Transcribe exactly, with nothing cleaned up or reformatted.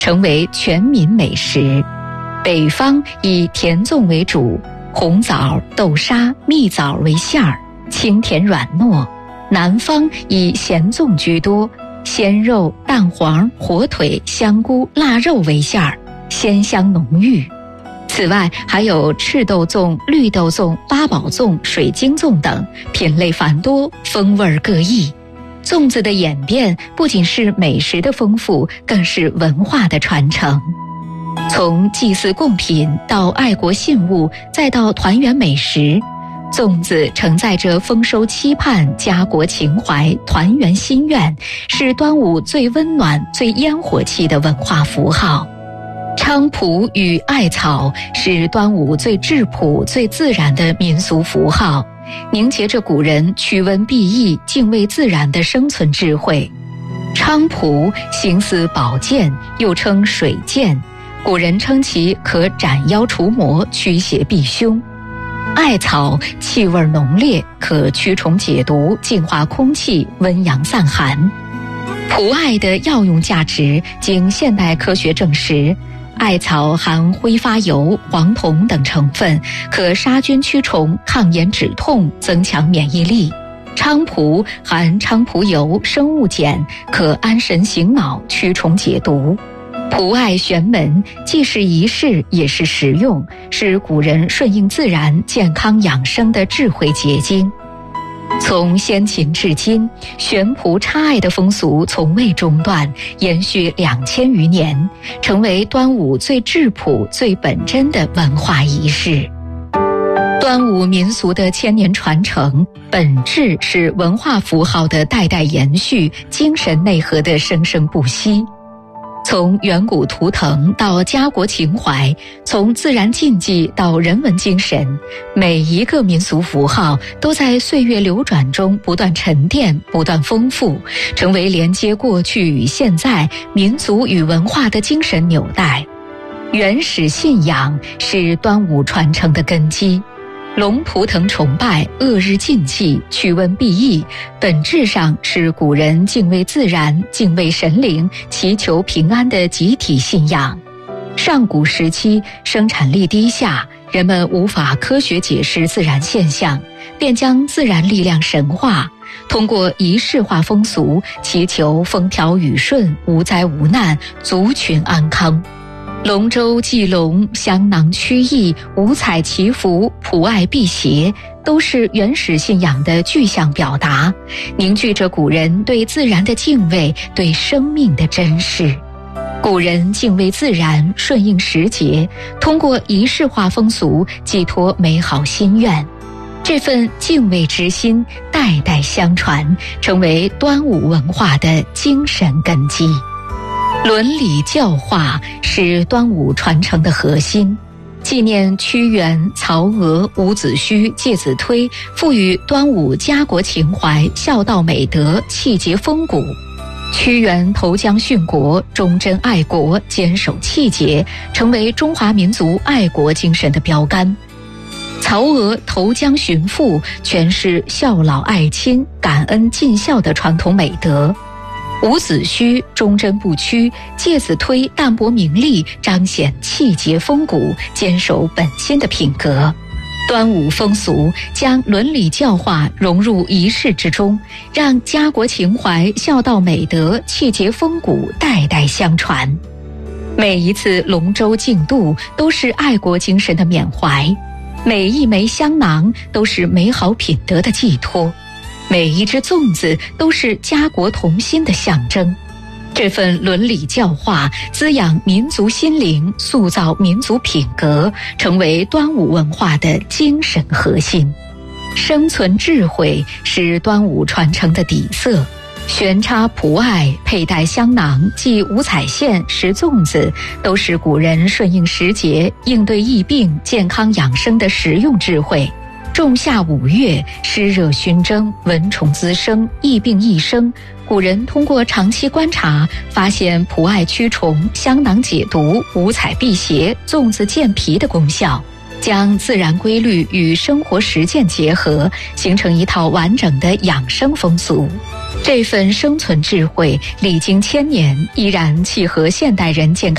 成为全民美食。北方以甜粽为主，红枣、豆沙、蜜枣为馅儿，清甜软糯；南方以咸粽居多，鲜肉、蛋黄、火腿、香菇、腊肉为馅儿，鲜香浓郁。此外，还有赤豆粽、绿豆粽、八宝粽、水晶粽等，品类繁多，风味各异。粽子的演变不仅是美食的丰富，更是文化的传承。从祭祀贡品到爱国信物，再到团圆美食，粽子承载着丰收期盼、家国情怀、团圆心愿，是端午最温暖、最烟火气的文化符号。菖蒲与艾草是端午最质朴、最自然的民俗符号，凝结着古人驱瘟避疫、敬畏自然的生存智慧。菖蒲形似宝剑，又称水剑，古人称其可斩妖除魔、驱邪避凶。艾草气味浓烈，可驱虫解毒、净化空气、温阳散寒。蒲艾的药用价值经现代科学证实，艾草含挥发油、黄酮等成分，可杀菌驱虫、抗炎止痛、增强免疫力。菖蒲含菖蒲油、生物碱，可安神醒脑、驱虫解毒。蒲艾玄门，既是仪式，也是实用，是古人顺应自然、健康养生的智慧结晶。从先秦至今，悬蒲插艾的风俗从未中断，延续两千余年，成为端午最质朴、最本真的文化仪式。端午民俗的千年传承，本质是文化符号的代代延续，精神内核的生生不息。从远古图腾到家国情怀，从自然禁忌到人文精神，每一个民俗符号都在岁月流转中不断沉淀、不断丰富，成为连接过去与现在、民族与文化的精神纽带。原始信仰是端午传承的根基。龙图腾崇拜、恶日禁忌、驱瘟避疫，本质上是古人敬畏自然、敬畏神灵、祈求平安的集体信仰。上古时期，生产力低下，人们无法科学解释自然现象，便将自然力量神化，通过仪式化风俗，祈求风调雨顺、无灾无难、族群安康。龙舟祭龙、香囊驱疫、五彩祈福、蒲艾辟邪，都是原始信仰的具象表达，凝聚着古人对自然的敬畏、对生命的珍视。古人敬畏自然，顺应时节，通过仪式化风俗寄托美好心愿。这份敬畏之心代代相传，成为端午文化的精神根基。伦理教化是端午传承的核心，纪念屈原、曹娥、伍子胥、介子推，赋予端午家国情怀、孝道美德、气节风骨。屈原投江殉国，忠贞爱国，坚守气节，成为中华民族爱国精神的标杆。曹娥投江寻父，诠释孝老爱亲、感恩尽孝的传统美德。伍子胥忠贞不屈，介子推淡泊名利，彰显气节风骨，坚守本心的品格。端午风俗将伦理教化融入仪式之中，让家国情怀、孝道美德、气节风骨代代相传。每一次龙舟竞渡都是爱国精神的缅怀，每一枚香囊都是美好品德的寄托，每一只粽子都是家国同心的象征。这份伦理教化滋养民族心灵，塑造民族品格，成为端午文化的精神核心。生存智慧是端午传承的底色，悬插蒲艾、佩戴香囊、系五彩线、食粽子，都是古人顺应时节、应对疫病、健康养生的实用智慧。仲夏五月，湿热熏蒸，蚊虫滋生，疫病益生。古人通过长期观察，发现蒲艾驱虫、香囊解毒、五彩辟邪、粽子健脾的功效，将自然规律与生活实践结合，形成一套完整的养生风俗。这份生存智慧，历经千年，依然契合现代人健康